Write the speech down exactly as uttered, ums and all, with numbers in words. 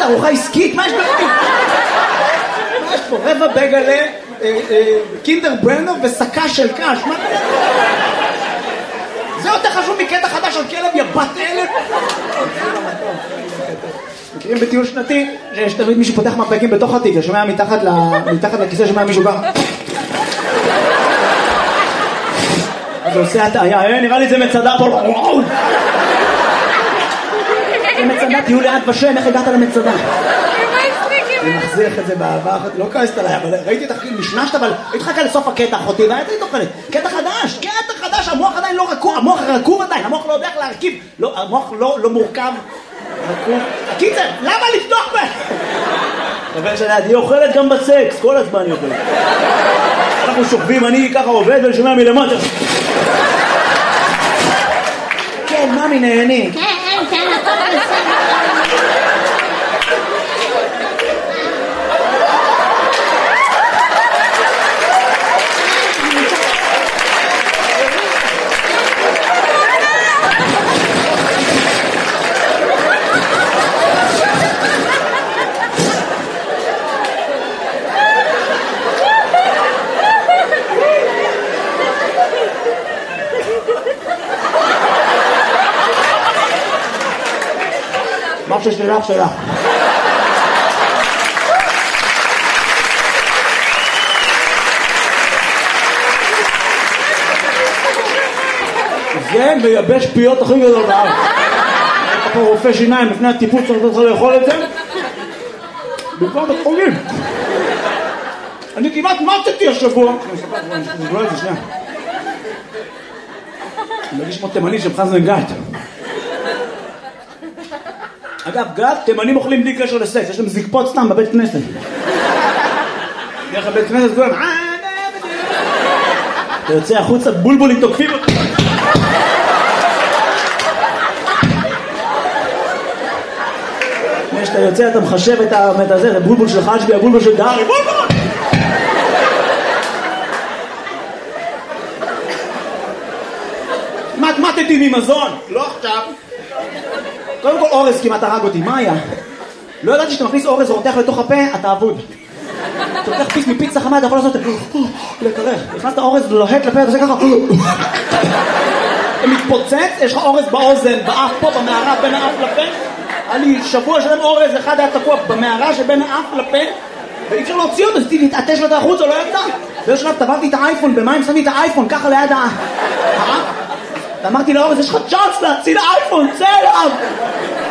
ארוחה עסקית? מה יש פה? מה יש פה? רבע בגלה, קינדר ברנו וסקה של קש. מה? זה יותר חשוב מקטע חדש על כלב יבת אלף. מכירים בטיול שנתי שיש תמיד מישהו פותח מפקים בתוך התיק, שומע מתחת לכיסא, שומע מישהו בא. אז הוא עושה הטעיה, נראה לי זה מצדה פה. וואו! זה מצדה, תהיו לאט בשם, איך הגעת למצדה? אני מחזיך את זה באהבה, לא כעסת עליי, אבל ראיתי את החיים, נשנשת, אבל התחכה לסוף הקטע אחותי, והייתי תוכלת, קטע חדש, קטע חדש, המוח עדיין לא רכוב, המוח רכוב עדיין, המוח לא יודע איך להרכיב, המוח לא מורכב, רכוב. הקיצר, למה לפתוח בהם? חבר שלי, היא אוכלת גם בסקס, כל הזמן היא אוכלת. אנחנו שוכבים, אני ככה עובד ולשומע מלמטה. כן, ממי נהני. כן, כן, הכל בסדר. מה ששלך שלך. זה מייבש פיות הכי גדול בארץ. אתה פה רופא שיניים לפני הטיפול צריך לאכול את זה במקום בית חולים. אני כמעט מתתי השבוע. אני לא את זה, שנייה. אני מרגיש כמו תימני של חזן גת. אגב, גת, תימנים אוכלים בלי קשר לסקס, יש להם זקפות סתם בבית כנסת. דרך הבית כנסת כולם, אתה יוצא החוצה, בולבולים תוקפים אותי. כשאתה יוצא אתה מחשב את הזה, זה בולבול של חשבי, הבולבול של דארי, בולבול! מתמטתי ממזון, לא עכשיו. קודם כל אורז כמעט הרג אותי, מה היה? לא ידעתי שאתה מכניס אורז ורותח לתוך הפה, אתה אבוד. אתה לוקח פיס מפיצה חמה, אתה יכול לעשות את זה, לקרח. הכנסת אורז לוהט לפה, אתה עושה ככה. אתה מתפוצץ, יש לך אורז באוזן, באף פה, במערה, בין האף לפה. היה לי שבוע שלם אורז, אחד היה תקוע במערה שבין האף לפה, ואי אפשר להוציא אותו, אז תתעטש לו את החוץ, או לא יצא. באיזשהו שלב טבעתי את האייפון, במים שמתי את האייפון, ככה ליד האף. ואמרתי לאורז, יש לך צ'אנס להציל האייפון, צא אליו!